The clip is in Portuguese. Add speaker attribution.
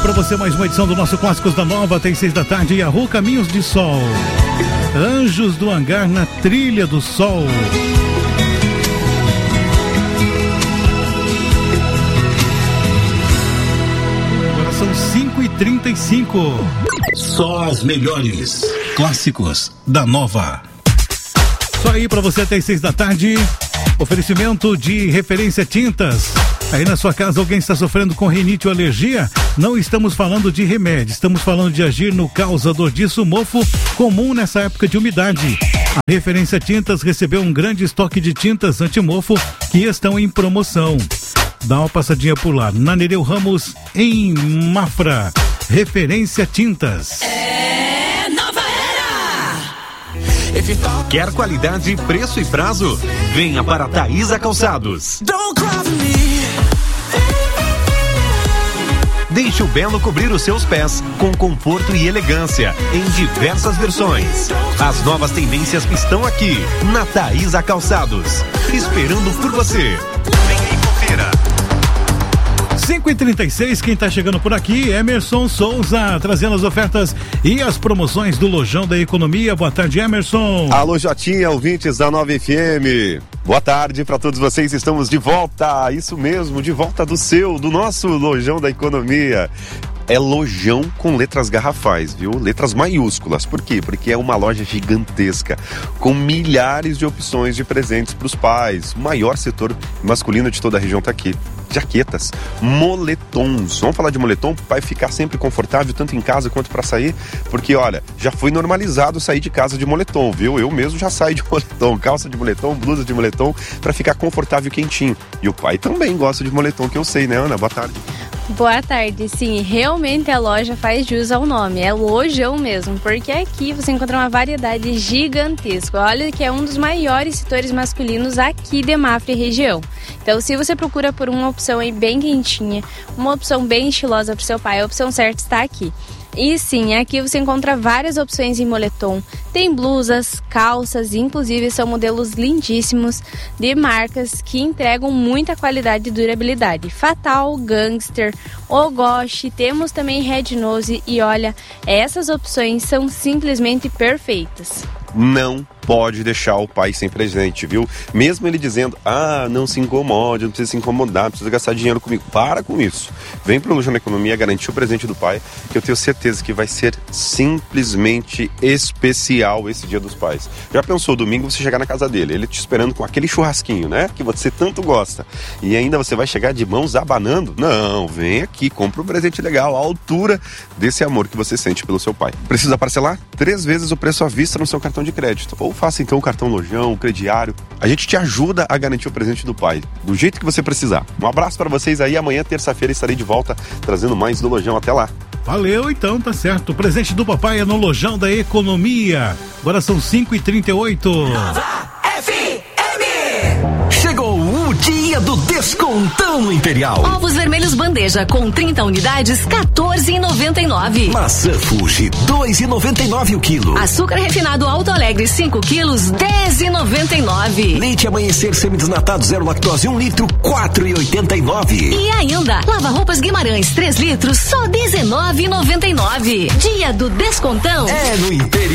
Speaker 1: pra você mais uma edição do nosso Clássicos da Nova, até 6 da tarde, e a Rua Caminhos de Sol. Anjos do Hangar na Trilha do Sol. Agora são 5h35.
Speaker 2: Só as melhores clássicos da Nova.
Speaker 1: Só aí pra você até 6 da tarde. Oferecimento de Referência Tintas. Aí na sua casa alguém está sofrendo com rinite ou alergia? Não estamos falando de remédio, estamos falando de agir no causador disso, mofo comum nessa época de umidade. A Referência Tintas recebeu um grande estoque de tintas anti-mofo que estão em promoção. Dá uma passadinha por lá, na Nereu Ramos, em Mafra. Referência Tintas.
Speaker 3: É Nova Era!
Speaker 4: Quer qualidade, preço e prazo? Venha para Thaisa Calçados. Deixe o Belo cobrir os seus pés com conforto e elegância em diversas versões. As novas tendências estão aqui na Thaisa Calçados, esperando por você. Venha e confira.
Speaker 1: 5h36, quem tá chegando por aqui, Emerson Souza, trazendo as ofertas e as promoções do Lojão da Economia. Boa tarde, Emerson.
Speaker 5: Alô, Jotinha, ouvintes da 9FM. Boa tarde para todos vocês, estamos de volta, isso mesmo, de volta do nosso Lojão da Economia. É lojão com letras garrafais, viu? Letras maiúsculas. Por quê? Porque é uma loja gigantesca, com milhares de opções de presentes para os pais. O maior setor masculino de toda a região está aqui. Jaquetas, moletons. Vamos falar de moletom para o pai ficar sempre confortável, tanto em casa quanto para sair. Porque, olha, já foi normalizado sair de casa de moletom, viu? Eu mesmo já saio de moletom, calça de moletom, blusa de moletom, para ficar confortável e quentinho. E o pai também gosta de moletom, que eu sei, né, Ana? Boa tarde.
Speaker 6: Boa tarde, sim, realmente a loja faz jus ao nome, é lojão mesmo, porque aqui você encontra uma variedade gigantesca. Olha que é um dos maiores setores masculinos aqui de Mafra e região. Então, se você procura por uma opção aí bem quentinha, uma opção bem estilosa para o seu pai, a opção certa está aqui. E sim, aqui você encontra várias opções em moletom. Tem blusas, calças, inclusive são modelos lindíssimos de marcas que entregam muita qualidade e durabilidade. Fatal, Gangster, Ogoshi, temos também Red Nose e olha, essas opções são simplesmente perfeitas.
Speaker 5: Não pode deixar o pai sem presente, viu? Mesmo ele dizendo, não se incomode, não precisa se incomodar, não precisa gastar dinheiro comigo. Para com isso. Vem pro Lojão da Economia garantir o presente do pai, que eu tenho certeza que vai ser simplesmente especial esse Dia dos Pais. Já pensou, domingo você chegar na casa dele, ele te esperando com aquele churrasquinho, né? Que você tanto gosta. E ainda você vai chegar de mãos abanando? Não, vem aqui, compra um presente legal, à altura desse amor que você sente pelo seu pai. Precisa parcelar 3 vezes o preço à vista no seu cartão de crédito. Ou faça então o cartão Lojão, o crediário. A gente te ajuda a garantir o presente do pai, do jeito que você precisar. Um abraço para vocês aí, amanhã, terça-feira, estarei de volta trazendo mais do Lojão. Até lá.
Speaker 1: Valeu, então, tá certo. O presente do papai é no Lojão da Economia. Agora são 5h38.
Speaker 3: Nova FM!
Speaker 4: Chegou o dia do descontão Imperial.
Speaker 7: Ovos vermelhos bandeja com 30 unidades, R$14,99.
Speaker 4: Maçã Fuji, R$2,99 o quilo.
Speaker 7: Açúcar refinado Alto Alegre, 5 quilos, R$10,99.
Speaker 4: Leite Amanhecer semidesnatado 0 lactose, 1 litro, R$4,89.
Speaker 7: E ainda, lava-roupas Guimarães, 3 litros, só R$19,99. Dia do descontão
Speaker 4: É no Imperial.